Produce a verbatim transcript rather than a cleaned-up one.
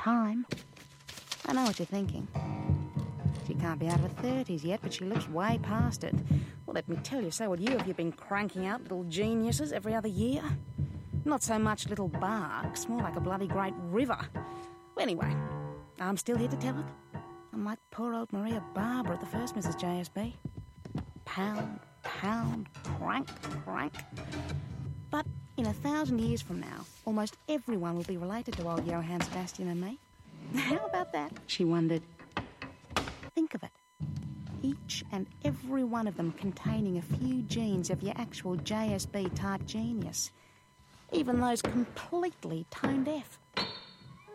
time. I know what you're thinking. She can't be out of her thirties yet, but she looks way past it. Well, let me tell you, so would you if you've been cranking out little geniuses every other year. Not so much little barks, more like a bloody great river. Well, anyway, I'm still here to tell it. I'm like poor old Maria Barber at the first Missus J S B. Pound, pound, crank, crank. But in a thousand years from now, almost everyone will be related to old Johann Sebastian and me. How about that? She wondered. Think of it. Each and every one of them containing a few genes of your actual J S B-type genius. Even those completely tone deaf.